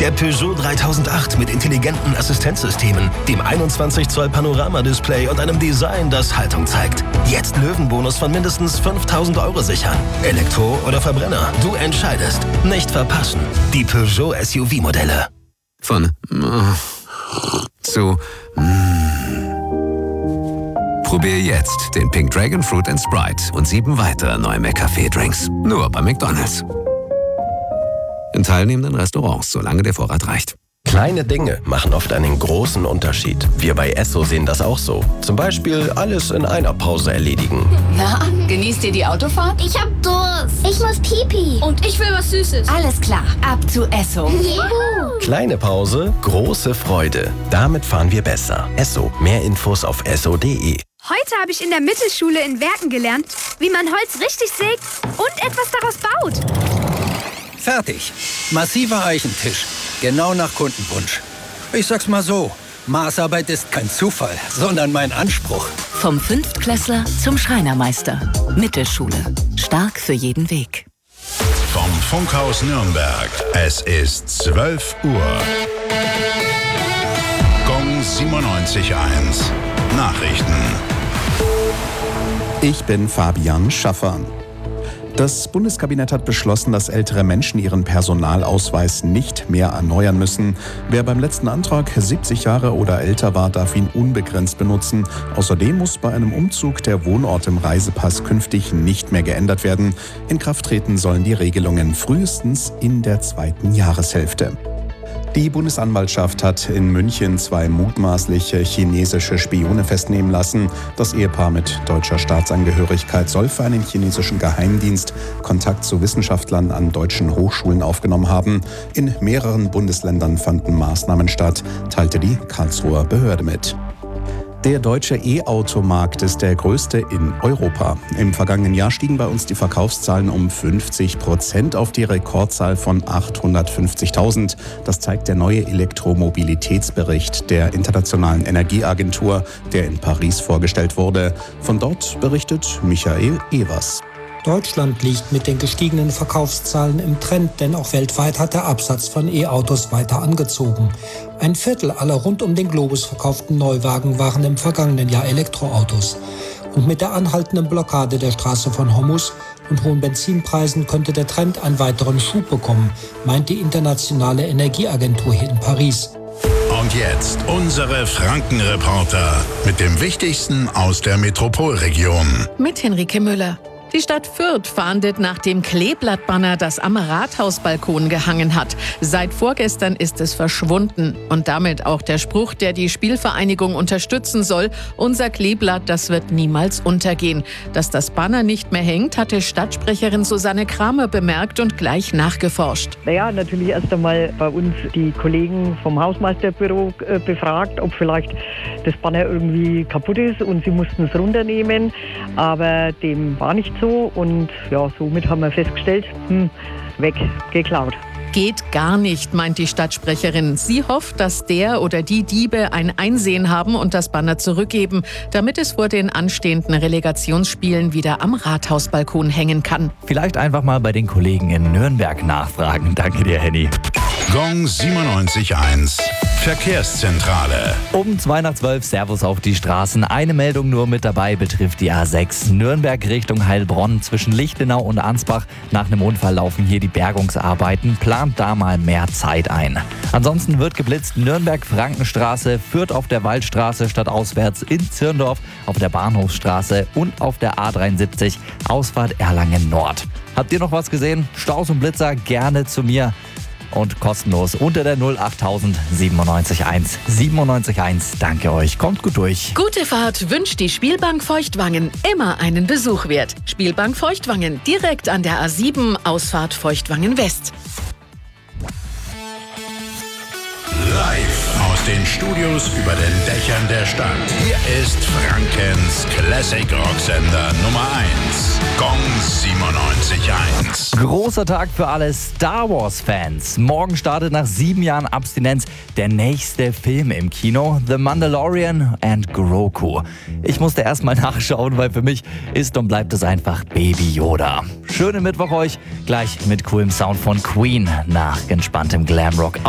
Der Peugeot 3008 mit intelligenten Assistenzsystemen, dem 21 Zoll Panoramadisplay und einem Design, das Haltung zeigt. Jetzt Löwenbonus von mindestens 5.000 € sichern. Elektro oder Verbrenner, du entscheidest. Nicht verpassen. Die Peugeot SUV-Modelle. Von zu Probier jetzt den Pink Dragon Fruit & Sprite und 7 weitere neue McCafé-Drinks. Nur bei McDonald's. In teilnehmenden Restaurants, solange der Vorrat reicht. Kleine Dinge machen oft einen großen Unterschied. Wir bei Esso sehen das auch so. Zum Beispiel alles in einer Pause erledigen. Na, genießt ihr die Autofahrt? Ich hab Durst. Ich muss Pipi. Und ich will was Süßes. Alles klar, ab zu Esso. Juhu. Kleine Pause, große Freude. Damit fahren wir besser. Esso. Mehr Infos auf esso.de. Heute habe ich in der Mittelschule in Werken gelernt, wie man Holz richtig sägt und etwas daraus baut. Fertig. Massiver Eichentisch. Genau nach Kundenwunsch. Ich sag's mal so, Maßarbeit ist kein Zufall, sondern mein Anspruch. Vom Fünftklässler zum Schreinermeister. Mittelschule. Stark für jeden Weg. Vom Funkhaus Nürnberg. Es ist 12 Uhr. Gong 97.1. Nachrichten. Ich bin Fabian Schaffer. Das Bundeskabinett hat beschlossen, dass ältere Menschen ihren Personalausweis nicht mehr erneuern müssen. Wer beim letzten Antrag 70 Jahre oder älter war, darf ihn unbegrenzt benutzen. Außerdem muss bei einem Umzug der Wohnort im Reisepass künftig nicht mehr geändert werden. In Kraft treten sollen die Regelungen frühestens in der 2. Jahreshälfte. Die Bundesanwaltschaft hat in München 2 mutmaßliche chinesische Spione festnehmen lassen. Das Ehepaar mit deutscher Staatsangehörigkeit soll für einen chinesischen Geheimdienst Kontakt zu Wissenschaftlern an deutschen Hochschulen aufgenommen haben. In mehreren Bundesländern fanden Maßnahmen statt, teilte die Karlsruher Behörde mit. Der deutsche E-Auto-Markt ist der größte in Europa. Im vergangenen Jahr stiegen bei uns die Verkaufszahlen um 50% auf die Rekordzahl von 850.000. Das zeigt der neue Elektromobilitätsbericht der Internationalen Energieagentur, der in Paris vorgestellt wurde. Von dort berichtet Michael Evers. Deutschland liegt mit den gestiegenen Verkaufszahlen im Trend, denn auch weltweit hat der Absatz von E-Autos weiter angezogen. 1/4 aller rund um den Globus verkauften Neuwagen waren im vergangenen Jahr Elektroautos. Und mit der anhaltenden Blockade der Straße von Hormuz und hohen Benzinpreisen könnte der Trend einen weiteren Schub bekommen, meint die Internationale Energieagentur hier in Paris. Und jetzt unsere Frankenreporter mit dem Wichtigsten aus der Metropolregion. Mit Henrike Müller. Die Stadt Fürth fahndet nach dem Kleeblattbanner, das am Rathausbalkon gehangen hat. Seit vorgestern ist es verschwunden. Und damit auch der Spruch, der die Spielvereinigung unterstützen soll: Unser Kleeblatt, das wird niemals untergehen. Dass das Banner nicht mehr hängt, hatte Stadtsprecherin Susanne Kramer bemerkt und gleich nachgeforscht. Naja, natürlich erst einmal bei uns die Kollegen vom Hausmeisterbüro befragt, ob vielleicht das Banner irgendwie kaputt ist, und sie mussten es runternehmen. Aber dem war nicht so, und ja, somit haben wir festgestellt, weg, geklaut. Geht gar nicht, meint die Stadtsprecherin. Sie hofft, dass der oder die Diebe ein Einsehen haben und das Banner zurückgeben, damit es vor den anstehenden Relegationsspielen wieder am Rathausbalkon hängen kann. Vielleicht einfach mal bei den Kollegen in Nürnberg nachfragen. Danke dir, Henny. Gong 97.1. Verkehrszentrale. Um 11:02, Servus auf die Straßen. Eine Meldung nur mit dabei, betrifft die A6. Nürnberg Richtung Heilbronn zwischen Lichtenau und Ansbach. Nach einem Unfall laufen hier die Bergungsarbeiten. Plant da mal mehr Zeit ein. Ansonsten wird geblitzt Nürnberg-Frankenstraße, Fürth auf der Waldstraße stadtauswärts in Zirndorf, auf der Bahnhofsstraße und auf der A73 Ausfahrt Erlangen Nord. Habt ihr noch was gesehen? Staus und Blitzer gerne zu mir. Und kostenlos unter der 08000 971 971. Danke euch, kommt gut durch. Gute Fahrt wünscht die Spielbank Feuchtwangen. Immer einen Besuch wert. Spielbank Feuchtwangen, direkt an der A7, Ausfahrt Feuchtwangen West. Live aus den Studios über den Dächern der Stadt. Hier ist Frankens Classic Rocksender Nummer 1. Gong 97.1. Großer Tag für alle Star Wars-Fans. Morgen startet nach 7 Jahren Abstinenz der nächste Film im Kino, The Mandalorian and Grogu. Ich musste erst mal nachschauen, weil für mich ist und bleibt es einfach Baby Yoda. Schönen Mittwoch euch, gleich mit coolem Sound von Queen nach entspanntem Glamrock.